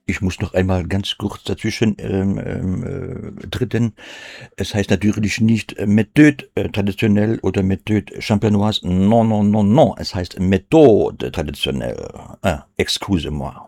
Ich muss noch einmal ganz kurz dazwischen treten. Es heißt natürlich nicht Méthode traditionell oder Méthode champenoise. Non, non, non, non. Es heißt Méthode traditionell. Excuse-moi.